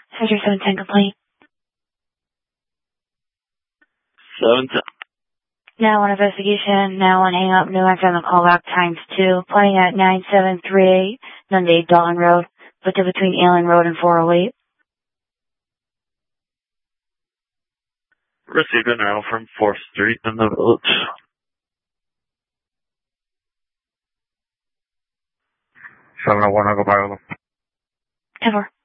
Cedric 710 complaint. 710. Now on investigation, now on hang up, new answer on the callback ×2. Playing at 9738 Dundee Dalton Road, located between Allen Road and 408. Received an arrow from 4th Street in the Village. 701, I'll go by with them. 10-4.